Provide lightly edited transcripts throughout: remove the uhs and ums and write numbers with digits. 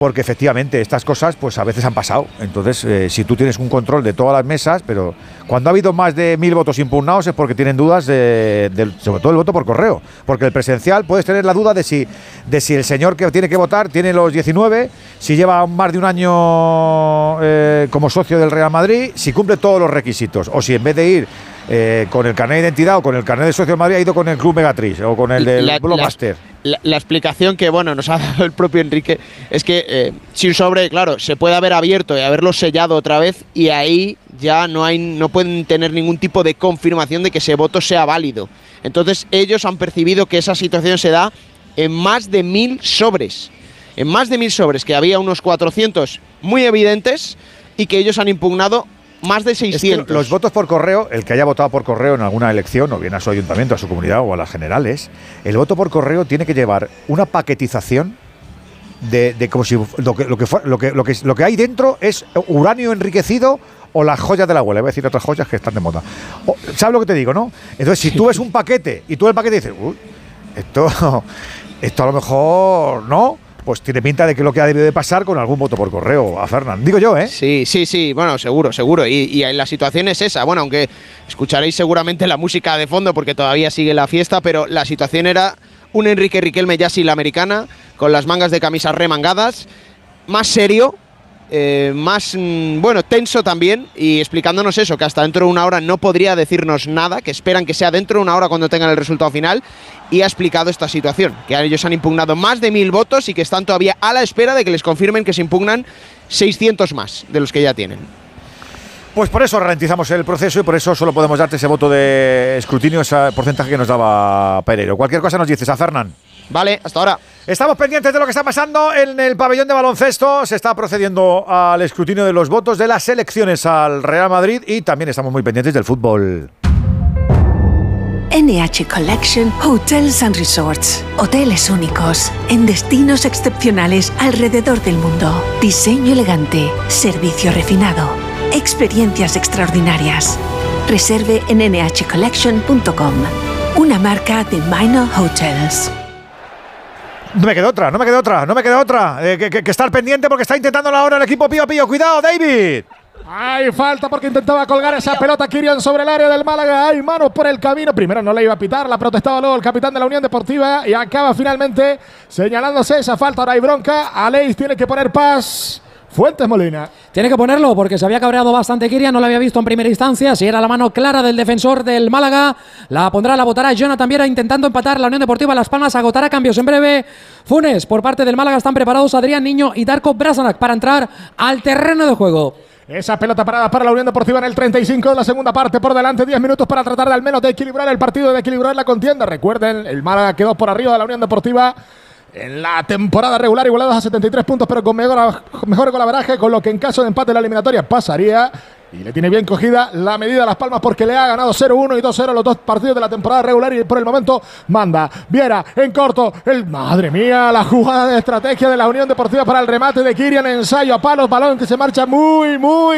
porque efectivamente estas cosas pues a veces han pasado. Entonces, si tú tienes un control de todas las mesas, pero cuando ha habido más de 1000 votos impugnados es porque tienen dudas sobre todo el voto por correo, porque el presencial puedes tener la duda de si el señor que tiene que votar tiene los 19, si lleva más de un año como socio del Real Madrid, si cumple todos los requisitos, o si en vez de ir con el carnet de identidad o con el carnet de socio de Madrid ha ido con el Club Megatriz o con el del Blockbuster. La explicación que nos ha dado el propio Enrique es que si un sobre, claro, se puede haber abierto y haberlo sellado otra vez, y ahí ya no pueden tener ningún tipo de confirmación de que ese voto sea válido. Entonces ellos han percibido que esa situación se da en más de 1000 sobres. En más de 1000 sobres, que había unos 400 muy evidentes y que ellos han impugnado más de 600. Es que los votos por correo, el que haya votado por correo en alguna elección, o bien a su ayuntamiento, a su comunidad o a las generales, el voto por correo tiene que llevar una paquetización de como si lo que hay dentro es uranio enriquecido o las joyas de la abuela. Voy a decir otras joyas que están de moda. ¿Sabes lo que te digo, no? Entonces, si tú ves un paquete y tú el paquete dices, uy, esto a lo mejor no, pues tiene pinta de que lo que ha debido de pasar con algún voto por correo a Fernán. Digo yo, ¿eh? Sí, bueno, seguro. Y la situación es esa. Bueno, aunque escucharéis seguramente la música de fondo porque todavía sigue la fiesta, pero la situación era un Enrique Riquelme ya sin la americana, con las mangas de camisa remangadas, más serio, más, tenso también, y explicándonos eso, que hasta dentro de una hora no podría decirnos nada, que esperan que sea dentro de una hora cuando tengan el resultado final, y ha explicado esta situación, que ellos han impugnado más de 1000 votos y que están todavía a la espera de que les confirmen que se impugnan 600 más de los que ya tienen. Pues por eso ralentizamos el proceso y por eso solo podemos darte ese voto de escrutinio, ese porcentaje que nos daba Pereiro. Cualquier cosa nos dices a Fernán. Vale, hasta ahora. Estamos pendientes de lo que está pasando en el pabellón de baloncesto. Se está procediendo al escrutinio de los votos de las elecciones al Real Madrid y también estamos muy pendientes del fútbol. NH Collection Hotels and Resorts. Hoteles únicos, en destinos excepcionales alrededor del mundo. Diseño elegante, servicio refinado, experiencias extraordinarias. Reserve en nhcollection.com. Una marca de Minor Hotels. No me queda otra. Que estar pendiente porque está intentando ahora el equipo Pío Pío. ¡Cuidado, David! Hay falta porque intentaba colgar esa pelota Kirian sobre el área del Málaga. Hay manos por el camino. Primero no le iba a pitar, la protestaba luego el capitán de la Unión Deportiva y acaba finalmente señalándose esa falta. Ahora hay bronca. Aleix tiene que poner paz. Fuentes Molina. Tiene que ponerlo porque se había cabreado bastante Kirian, no la había visto en primera instancia. Si era la mano clara del defensor del Málaga, la botará Jonathan Viera intentando empatar la Unión Deportiva Las Palmas. Agotará cambios en breve. Funes, por parte del Málaga están preparados Adrián Niño y Darko Brasanac para entrar al terreno de juego. Esa pelota parada para la Unión Deportiva en el 35 de la segunda parte. Por delante 10 minutos para tratar de al menos de equilibrar el partido, de equilibrar la contienda. Recuerden, el Málaga quedó por arriba de la Unión Deportiva en la temporada regular, igualados a 73 puntos, pero con mejor golaveraje, con lo que en caso de empate en la eliminatoria pasaría. Y le tiene bien cogida la medida a Las Palmas porque le ha ganado 0-1 y 2-0 los dos partidos de la temporada regular y por el momento manda. Viera en corto. Madre mía, la jugada de estrategia de la Unión Deportiva para el remate de Kirian. Ensayo a palos, balón que se marcha muy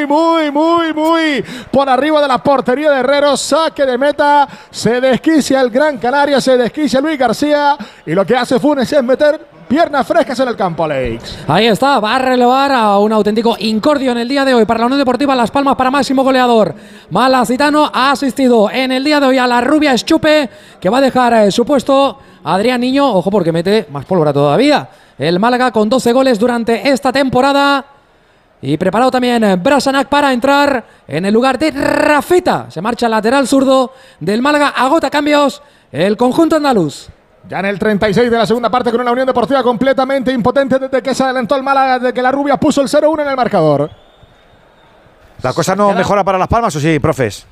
por arriba de la portería de Herrero. Saque de meta. Se desquicia el Gran Canaria, se desquicia Luis García y lo que hace Funes es meter piernas frescas en el campo, Alex. Ahí está, va a relevar a un auténtico incordio en el día de hoy para la Unión Deportiva Las Palmas para máximo goleador. Malacitano ha asistido en el día de hoy a la rubia Eschupe, que va a dejar su puesto Adrián Niño. Ojo porque mete más pólvora todavía. El Málaga con 12 goles durante esta temporada. Y preparado también Brasanac para entrar en el lugar de Rafita. Se marcha al lateral zurdo del Málaga. Agota cambios el conjunto andaluz. Ya en el 36 de la segunda parte con una Unión Deportiva completamente impotente desde que se adelantó el Málaga, desde que la rubia puso el 0-1 en el marcador. ¿La cosa no mejora para Las Palmas o sí, profes?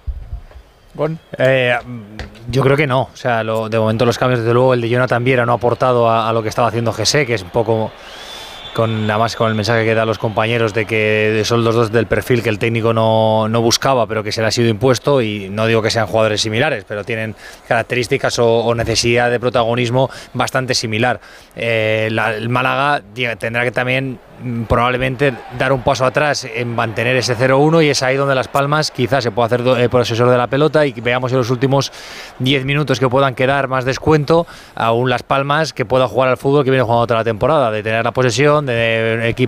Yo creo que no. O sea, de momento los cambios, desde luego, el de Jonathan Viera no ha aportado a lo que estaba haciendo José, que es un poco además con el mensaje que da a los compañeros de que son los dos del perfil que el técnico no buscaba, pero que se le ha sido impuesto, y no digo que sean jugadores similares, pero tienen características o necesidad de protagonismo bastante similar. El Málaga tendrá que también probablemente dar un paso atrás en mantener ese 0-1 y es ahí donde Las Palmas quizás se pueda hacer posesor de la pelota y veamos en los últimos 10 minutos que puedan quedar más descuento a un Las Palmas que pueda jugar al fútbol que viene jugando toda la temporada, de tener la posesión, de